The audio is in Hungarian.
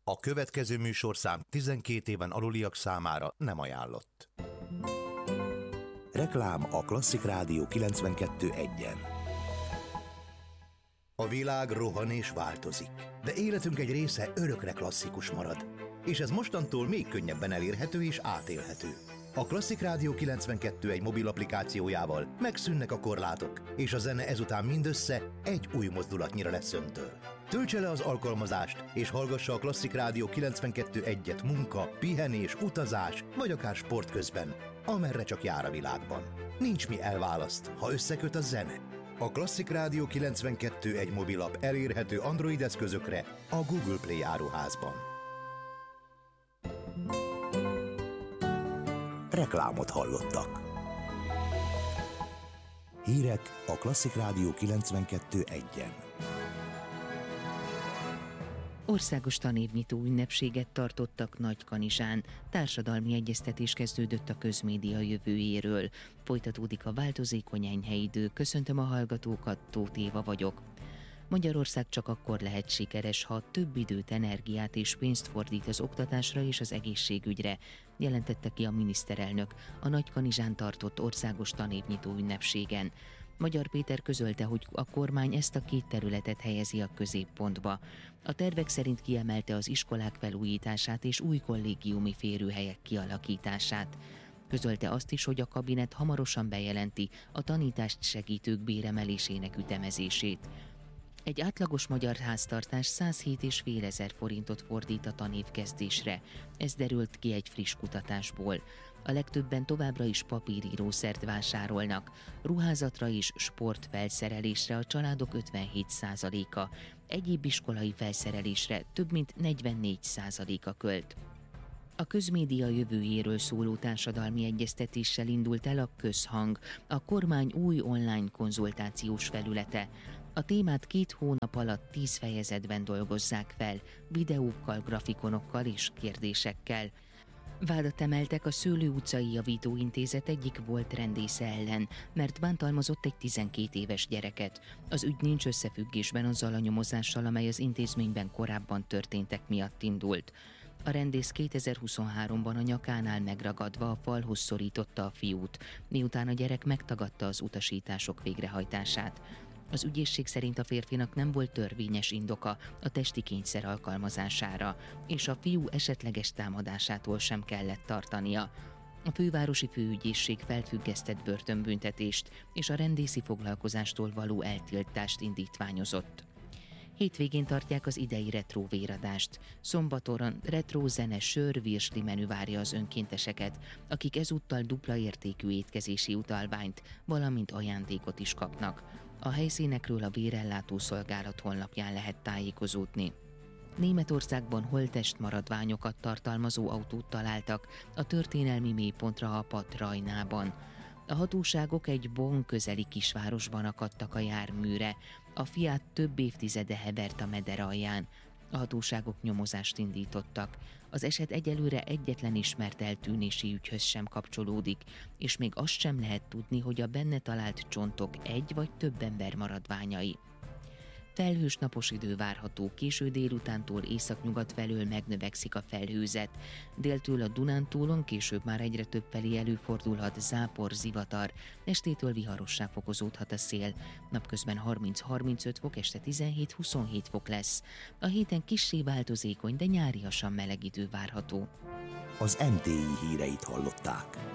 A következő műsorszám 12 éven aluliak számára nem ajánlott. Reklám a Klasszik Rádió 92.1-en. A világ rohan és változik, de életünk egy része örökre klasszikus marad. És ez mostantól még könnyebben elérhető és átélhető. A Klasszik Rádió 92.1 mobil applikációjával megszűnnek a korlátok, és a zene ezután mindössze egy új mozdulatnyira lesz öntől. Töltse le az alkalmazást, és hallgassa a Klasszik Rádió 92.1-et munka, pihenés, utazás, vagy akár sport közben, amerre csak jár a világban. Nincs mi elválaszt, ha összeköt a zene. A Klasszik Rádió 92.1 mobilap elérhető Android eszközökre a Google Play áruházban. Reklámot hallottak. Hírek a Klasszik Rádió 92.1-en. Országos tanévnyitó ünnepséget tartottak Nagykanizsán. Társadalmi egyeztetés kezdődött a közmédia jövőjéről. Folytatódik a változékony enyhe idő. Köszöntöm a hallgatókat, Tóth Éva vagyok. Magyarország csak akkor lehet sikeres, ha több időt, energiát és pénzt fordít az oktatásra és az egészségügyre, jelentette ki a miniszterelnök a Nagykanizsán tartott országos tanévnyitó ünnepségen. Magyar Péter közölte, hogy a kormány ezt a két területet helyezi a középpontba. A tervek szerint kiemelte az iskolák felújítását és új kollégiumi férőhelyek kialakítását. Közölte azt is, hogy a kabinet hamarosan bejelenti a tanítást segítők béremelésének ütemezését. Egy átlagos magyar háztartás 107,5 ezer forintot fordít a tanévkezdésre. Ez derült ki egy friss kutatásból. A legtöbben továbbra is papírírószert vásárolnak. Ruházatra és sportfelszerelésre a családok 57%-a, egyéb iskolai felszerelésre több mint 44%-a költ. A közmédia jövőjéről szóló társadalmi egyeztetéssel indult el a Közhang, a kormány új online konzultációs felülete. A témát 2 hónap alatt 10 fejezetben dolgozzák fel, videókkal, grafikonokkal és kérdésekkel. Vádat emeltek a Szőlő utcai javítóintézet egyik volt rendésze ellen, mert bántalmazott egy 12 éves gyereket. Az ügy nincs összefüggésben azzal a nyomozással, amely az intézményben korábban történtek miatt indult. A rendész 2023-ban a nyakánál megragadva a falhoz szorította a fiút, miután a gyerek megtagadta az utasítások végrehajtását. Az ügyészség szerint a férfinak nem volt törvényes indoka a testi kényszer alkalmazására, és a fiú esetleges támadásától sem kellett tartania. A fővárosi főügyészség felfüggesztett börtönbüntetést és a rendészi foglalkozástól való eltiltást indítványozott. Hétvégén tartják az idei retro véradást. Szombaton retro zene, sör, virsli menü várja az önkénteseket, akik ezúttal dupla értékű étkezési utalványt, valamint ajándékot is kapnak. A helyszínekről a Bérellátó Szolgálat honlapján lehet tájékozódni. Németországban holttest maradványokat tartalmazó autót találtak a történelmi mélypontra apadt Rajnában. A hatóságok egy Bonn közeli kisvárosban akadtak a járműre. A Fiat több évtizede hevert a meder alján. A hatóságok nyomozást indítottak. Az eset egyelőre egyetlen ismert eltűnési ügyhöz sem kapcsolódik, és még azt sem lehet tudni, hogy a benne talált csontok egy vagy több ember maradványai. Felhős napos idő várható, késő délutántól északnyugat felől megnövekszik a felhőzet. Déltől a Dunántúlon később már egyre több felé előfordulhat zápor, zivatar, estétől viharossá fokozódhat a szél. Napközben 30-35 fok, este 17-27 fok lesz. A héten kissé változékony, de nyáriasan meleg idő várható. Az MTI híreit hallották.